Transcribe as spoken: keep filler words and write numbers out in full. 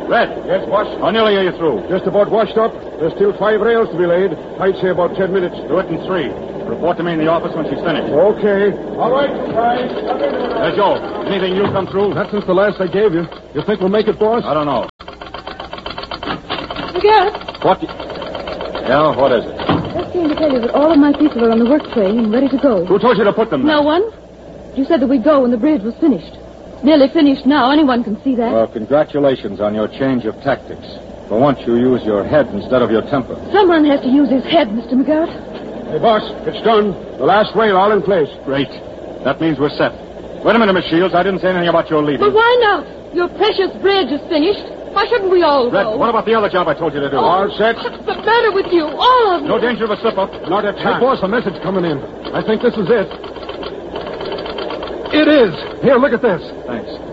Red. Yes, boss? How nearly are you through? Just about washed up. There's still five rails to be laid. I'd say about ten minutes. Do it in three. Report to me in the office when she's finished. Okay. All right, guys. Hey, Joe. Anything new come through? Not since the last I gave you. You think we'll make it, boss? I don't know. McGarrett. What? Yeah, what is it? Just came to tell you that all of my people are on the work train and ready to go. Who told you to put them there? No one. You said that we'd go when the bridge was finished. Nearly finished now. Anyone can see that. Well, congratulations on your change of tactics. For once, you use your head instead of your temper. Someone has to use his head, Mister McGarrett. Hey, boss, it's done. The last rail all in place. Great. That means we're set. Wait a minute, Miss Shields. I didn't say anything about your leaving. But why not? Your precious bridge is finished. Why shouldn't we all Red, go? what about the other job I told you to do? Oh, All set? What's the matter with you? All of you. No danger of a slip-up. Not a Hey, time. boss, a message coming in. I think this is it. It is. Here, look at this. Thanks.